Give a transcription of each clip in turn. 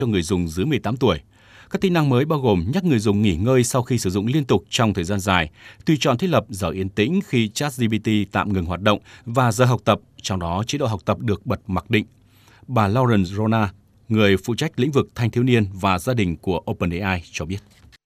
cho người dùng dưới 18 tuổi. Các tính năng mới bao gồm nhắc người dùng nghỉ ngơi sau khi sử dụng liên tục trong thời gian dài, tùy chọn thiết lập giờ yên tĩnh khi ChatGPT tạm ngừng hoạt động và giờ học tập, trong đó chế độ học tập được bật mặc định. Bà Lauren Rona, người phụ trách lĩnh vực thanh thiếu niên và gia đình của OpenAI cho biết.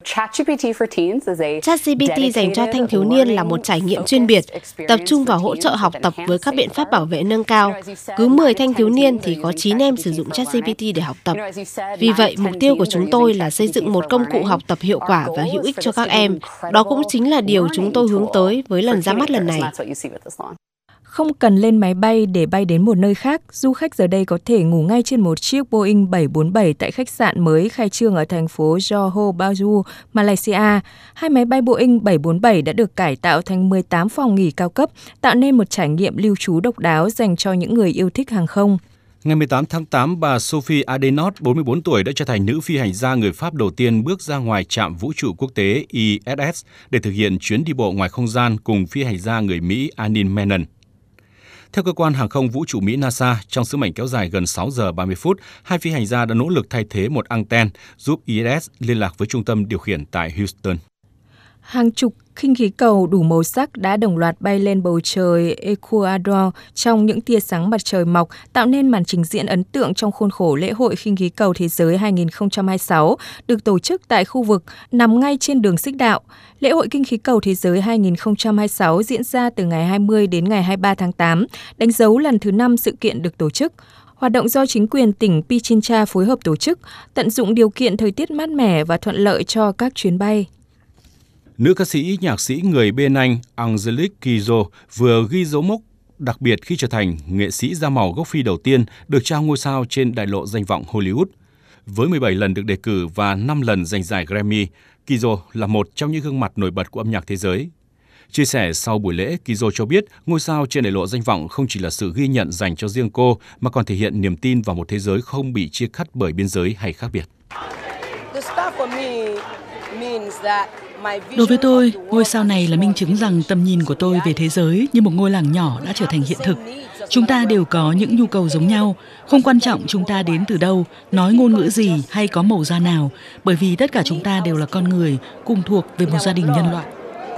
ChatGPT dành cho thanh thiếu niên là một trải nghiệm chuyên biệt, tập trung vào hỗ trợ học tập với các biện pháp bảo vệ nâng cao. Cứ 10 thanh thiếu niên thì có 9 em sử dụng ChatGPT để học tập. Vì vậy, mục tiêu của chúng tôi là xây dựng một công cụ học tập hiệu quả và hữu ích cho các em. Đó cũng chính là điều chúng tôi hướng tới với lần ra mắt lần này. Không cần lên máy bay để bay đến một nơi khác, du khách giờ đây có thể ngủ ngay trên một chiếc Boeing 747 tại khách sạn mới khai trương ở thành phố Johor Bahru, Malaysia. Hai máy bay Boeing 747 đã được cải tạo thành 18 phòng nghỉ cao cấp, tạo nên một trải nghiệm lưu trú độc đáo dành cho những người yêu thích hàng không. Ngày 18 tháng 8, bà Sophie Adenot, 44 tuổi, đã trở thành nữ phi hành gia người Pháp đầu tiên bước ra ngoài trạm vũ trụ quốc tế ISS để thực hiện chuyến đi bộ ngoài không gian cùng phi hành gia người Mỹ Anin Menon. Theo cơ quan hàng không vũ trụ Mỹ NASA, trong sứ mệnh kéo dài gần 6 giờ 30 phút, hai phi hành gia đã nỗ lực thay thế một anten giúp ISS liên lạc với trung tâm điều khiển tại Houston. Hàng chục khinh khí cầu đủ màu sắc đã đồng loạt bay lên bầu trời Ecuador trong những tia sáng mặt trời mọc, tạo nên màn trình diễn ấn tượng trong khuôn khổ lễ hội khinh khí cầu thế giới 2026, được tổ chức tại khu vực nằm ngay trên đường xích đạo. Lễ hội khinh khí cầu thế giới 2026 diễn ra từ ngày 20 đến ngày 23 tháng 8, đánh dấu lần thứ 5 sự kiện được tổ chức. Hoạt động do chính quyền tỉnh Pichincha phối hợp tổ chức, tận dụng điều kiện thời tiết mát mẻ và thuận lợi cho các chuyến bay. Nữ ca sĩ, nhạc sĩ người bên Anh Angelique Kidjo vừa ghi dấu mốc đặc biệt khi trở thành nghệ sĩ da màu gốc Phi đầu tiên được trao ngôi sao trên đại lộ danh vọng Hollywood. Với 17 lần được đề cử và 5 lần giành giải Grammy, Kidjo là một trong những gương mặt nổi bật của âm nhạc thế giới. Chia sẻ sau buổi lễ, Kidjo cho biết ngôi sao trên đại lộ danh vọng không chỉ là sự ghi nhận dành cho riêng cô mà còn thể hiện niềm tin vào một thế giới không bị chia cắt bởi biên giới hay khác biệt. Đối với tôi, ngôi sao này là minh chứng rằng tầm nhìn của tôi về thế giới như một ngôi làng nhỏ đã trở thành hiện thực. Chúng ta đều có những nhu cầu giống nhau, không quan trọng chúng ta đến từ đâu, nói ngôn ngữ gì hay có màu da nào, bởi vì tất cả chúng ta đều là con người, cùng thuộc về một gia đình nhân loại.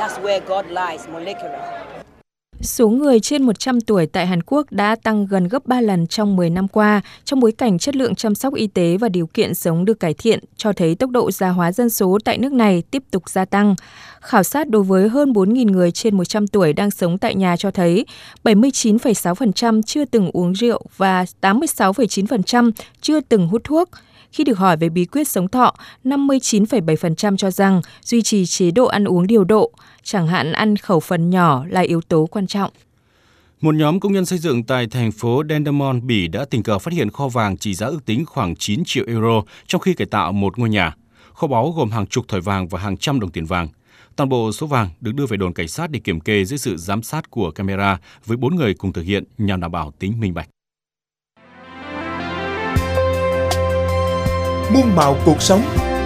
Số người trên 100 tuổi tại Hàn Quốc đã tăng gần gấp 3 lần trong 10 năm qua, trong bối cảnh chất lượng chăm sóc y tế và điều kiện sống được cải thiện, cho thấy tốc độ già hóa dân số tại nước này tiếp tục gia tăng. Khảo sát đối với hơn 4.000 người trên 100 tuổi đang sống tại nhà cho thấy 79,6% chưa từng uống rượu và 86,9% chưa từng hút thuốc. Khi được hỏi về bí quyết sống thọ, 59,7% cho rằng duy trì chế độ ăn uống điều độ, chẳng hạn ăn khẩu phần nhỏ là yếu tố quan trọng. Một nhóm công nhân xây dựng tại thành phố Dendermonde, Bỉ đã tình cờ phát hiện kho vàng trị giá ước tính khoảng 9 triệu euro trong khi cải tạo một ngôi nhà. Kho báu gồm hàng chục thỏi vàng và hàng trăm đồng tiền vàng. Toàn bộ số vàng được đưa về đồn cảnh sát để kiểm kê dưới sự giám sát của camera với 4 người cùng thực hiện nhằm đảm bảo tính minh bạch. Muôn màu cuộc sống.